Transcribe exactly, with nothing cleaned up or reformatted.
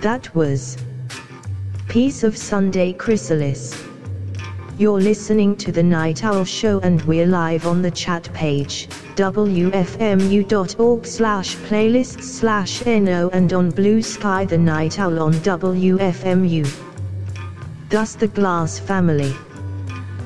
That was Piece of Sunday Chrysalis. You're listening to The Night Owl Show and we're live on the chat page, w f m u dot org slash playlists slash no, and on Blue Sky The Night Owl on W F M U. Thus the Glass Family.